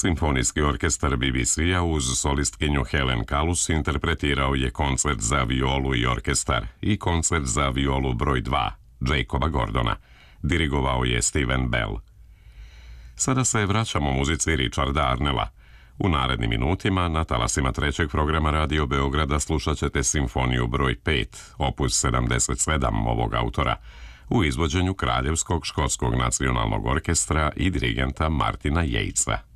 Simfonijski orkestar BBC-a uz solistkinju Helen Kalus interpretirao je koncert za violu i orkestar i koncert za violu broj 2, Jacoba Gordona. Dirigovao je Steven Bell. Sada se vraćamo muzici Richarda Arnella. U narednim minutima na talasima trećeg programa Radio Beograda slušat ćete simfoniju broj 5, opus 77 ovog autora, u izvođenju Kraljevskog škotskog nacionalnog orkestra i dirigenta Martina Yatesa.